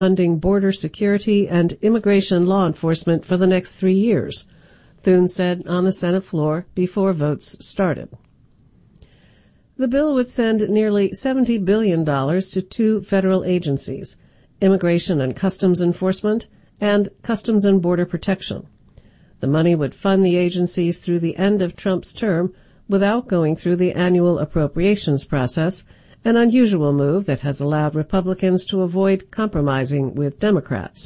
funding border security and immigration law enforcement for the next 3 years, Thune said on the Senate floor before votes started. The bill would send nearly $70 billion to 2 federal agencies, Immigration and Customs Enforcement and Customs and Border Protection. The money would fund the agencies through the end of Trump's term without going through the annual appropriations process, an unusual move that has allowed Republicans to avoid compromising with Democrats.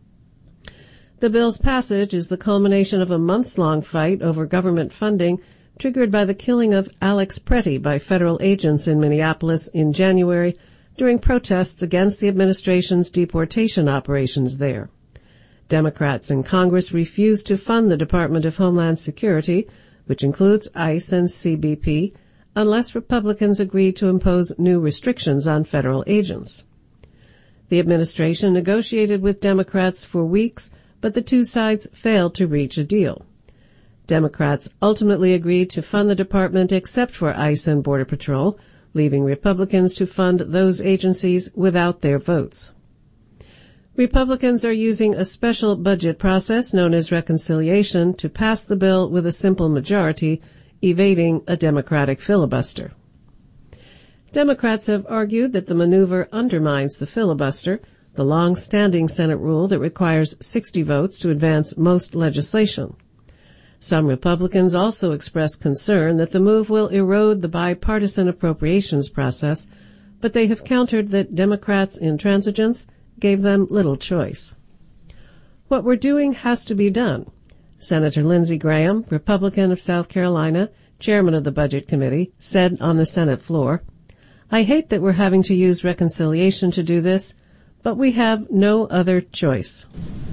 The bill's passage is the culmination of a months-long fight over government funding triggered by the killing of Alex Pretty by federal agents in Minneapolis in January during protests against the administration's deportation operations there. Democrats in Congress refused to fund the Department of Homeland Security, which includes ICE and CBP, unless Republicans agreed to impose new restrictions on federal agents. The administration negotiated with Democrats for weeks, but the two sides failed to reach a deal. Democrats ultimately agreed to fund the department except for ICE and Border Patrol, leaving Republicans to fund those agencies without their votes. Republicans are using a special budget process known as reconciliation to pass the bill with a simple majority, evading a Democratic filibuster. Democrats have argued that the maneuver undermines the filibuster, the long-standing Senate rule that requires 60 votes to advance most legislation. Some Republicans also expressed concern that the move will erode the bipartisan appropriations process, but they have countered that Democrats' intransigence gave them little choice. What we're doing has to be done, Senator Lindsey Graham, Republican of South Carolina, chairman of the Budget Committee, said on the Senate floor. I hate that we're having to use reconciliation to do this, but we have no other choice.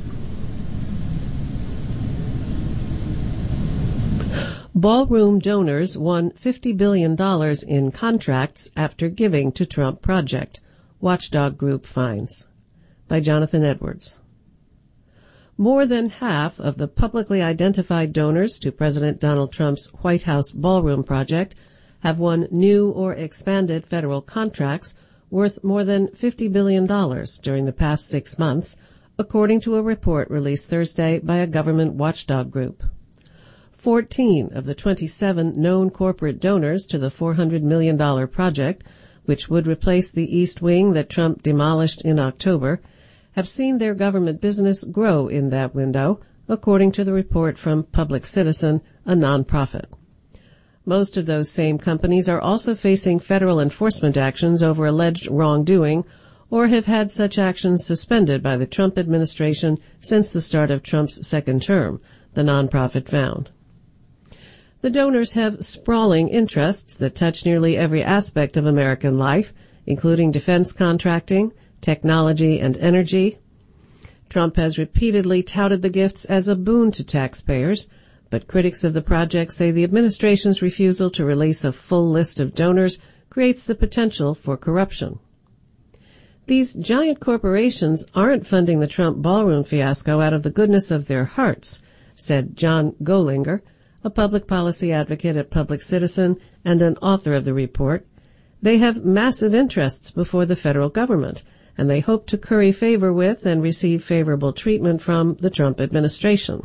Ballroom donors won $50 billion in contracts after giving to Trump project, watchdog group finds. By Jonathan Edwards. More than half of the publicly identified donors to President Donald Trump's White House ballroom project have won new or expanded federal contracts worth more than $50 billion during the past 6 months, according to a report released Thursday by a government watchdog group. 14 of the 27 known corporate donors to the $400 million project, which would replace the East Wing that Trump demolished in October, have seen their government business grow in that window, according to the report from Public Citizen, a nonprofit. Most of those same companies are also facing federal enforcement actions over alleged wrongdoing or have had such actions suspended by the Trump administration since the start of Trump's second term, the nonprofit found. The donors have sprawling interests that touch nearly every aspect of American life, including defense contracting, technology, and energy. Trump has repeatedly touted the gifts as a boon to taxpayers, but critics of the project say the administration's refusal to release a full list of donors creates the potential for corruption. These giant corporations aren't funding the Trump ballroom fiasco out of the goodness of their hearts, said John Golinger, a public policy advocate at Public Citizen and an author of the report. They have massive interests before the federal government, and they hope to curry favor with and receive favorable treatment from the Trump administration.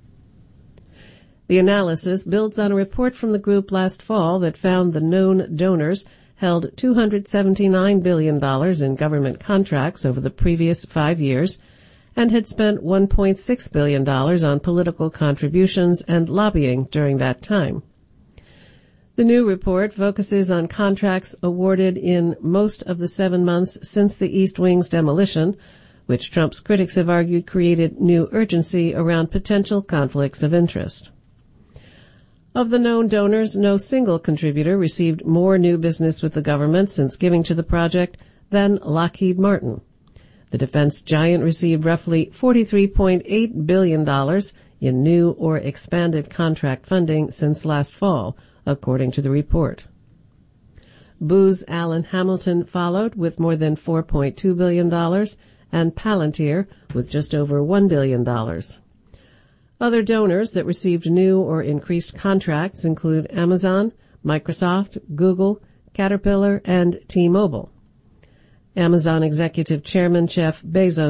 The analysis builds on a report from the group last fall that found the known donors held $279 billion in government contracts over the previous 5 years and had spent $1.6 billion on political contributions and lobbying during that time. The new report focuses on contracts awarded in most of the 7 months since the East Wing's demolition, which Trump's critics have argued created new urgency around potential conflicts of interest. Of the known donors, no single contributor received more new business with the government since giving to the project than Lockheed Martin. The defense giant received roughly $43.8 billion in new or expanded contract funding since last fall, according to the report. Booz Allen Hamilton followed with more than $4.2 billion and Palantir with just over $1 billion. Other donors that received new or increased contracts include Amazon, Microsoft, Google, Caterpillar, and T-Mobile. Amazon executive chairman Jeff Bezos